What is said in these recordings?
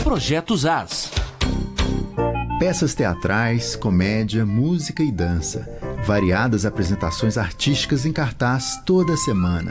Projetos AS. Peças teatrais, comédia, música e dança. Variadas apresentações artísticas em cartaz toda semana.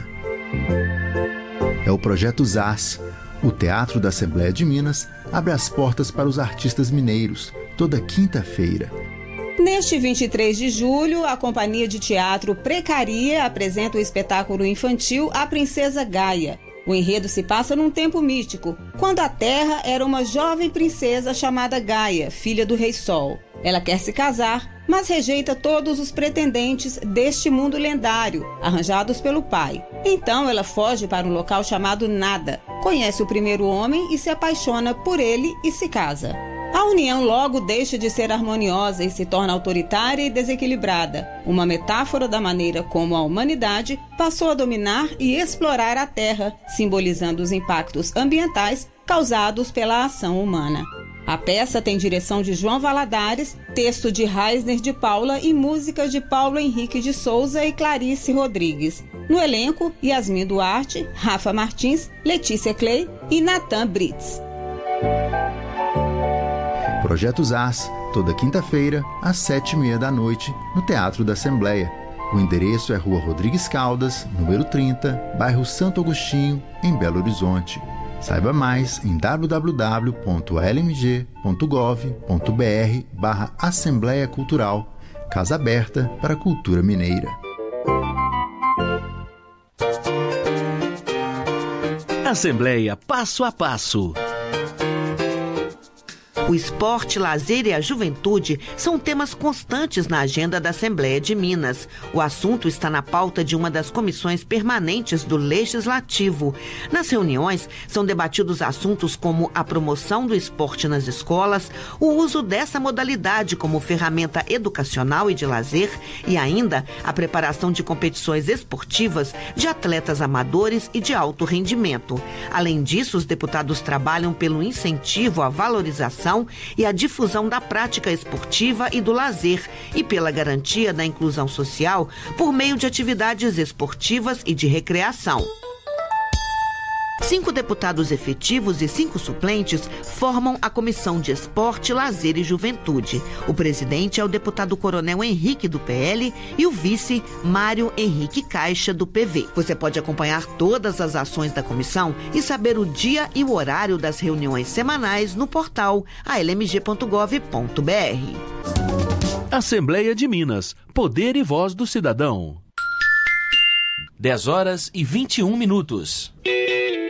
É o Projetos AS. O Teatro da Assembleia de Minas abre as portas para os artistas mineiros, toda quinta-feira. Neste 23 de julho, a Companhia de Teatro Precaria apresenta o espetáculo infantil A Princesa Gaia. O enredo se passa num tempo místico, quando a Terra era uma jovem princesa chamada Gaia, filha do Rei Sol. Ela quer se casar, mas rejeita todos os pretendentes deste mundo lendário, arranjados pelo pai. Então ela foge para um local chamado Nada, conhece o primeiro homem e se apaixona por ele e se casa. A união logo deixa de ser harmoniosa e se torna autoritária e desequilibrada, uma metáfora da maneira como a humanidade passou a dominar e explorar a Terra, simbolizando os impactos ambientais causados pela ação humana. A peça tem direção de João Valadares, texto de Raisner de Paula e música de Paulo Henrique de Souza e Clarice Rodrigues. No elenco, Yasmin Duarte, Rafa Martins, Letícia Clay e Natan Brits. Projetos AS, toda quinta-feira, às 7h30 da noite, no Teatro da Assembleia. O endereço é Rua Rodrigues Caldas, número 30, bairro Santo Agostinho, em Belo Horizonte. Saiba mais em www.lmg.gov.br/Assembleia Cultural, Casa Aberta para a Cultura Mineira. Assembleia Passo a Passo. O esporte, lazer e a juventude são temas constantes na agenda da Assembleia de Minas. O assunto está na pauta de uma das comissões permanentes do Legislativo. Nas reuniões, são debatidos assuntos como a promoção do esporte nas escolas, o uso dessa modalidade como ferramenta educacional e de lazer e ainda a preparação de competições esportivas de atletas amadores e de alto rendimento. Além disso, os deputados trabalham pelo incentivo à valorização e a difusão da prática esportiva e do lazer e pela garantia da inclusão social por meio de atividades esportivas e de recreação. 5 deputados efetivos e 5 suplentes formam a Comissão de Esporte, Lazer e Juventude. O presidente é o deputado Coronel Henrique, do PL, e o vice, Mário Henrique Caixa, do PV. Você pode acompanhar todas as ações da comissão e saber o dia e o horário das reuniões semanais no portal almg.gov.br. Assembleia de Minas. Poder e voz do cidadão. 10h21.